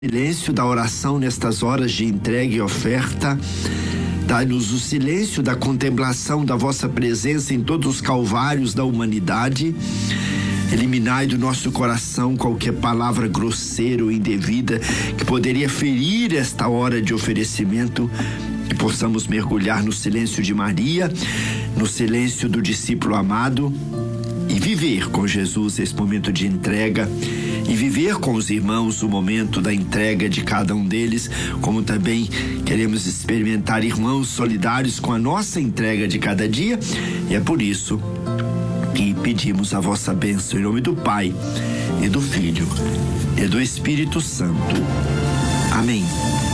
Silêncio da oração nestas horas de entrega e oferta. Dai-nos o silêncio da contemplação da vossa presença em todos os calvários da humanidade. Eliminai do nosso coração qualquer palavra grosseira ou indevida que poderia ferir esta hora de oferecimento. Que possamos mergulhar no silêncio de Maria, no silêncio do discípulo amado e viver com Jesus esse momento de entrega. E viver com os irmãos o momento da entrega de cada um deles, como também queremos experimentar irmãos solidários com a nossa entrega de cada dia. E é por isso que pedimos a vossa bênção em nome do Pai e do Filho e do Espírito Santo. Amém.